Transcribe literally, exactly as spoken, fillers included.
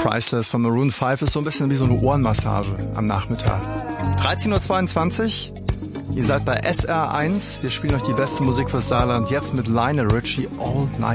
Priceless von Maroon fünf ist so ein bisschen wie so eine Ohrenmassage am Nachmittag. dreizehn Uhr zweiundzwanzig, ihr seid bei S R eins. Wir spielen euch die beste Musik fürs Saarland, jetzt mit Lionel Richie All Night.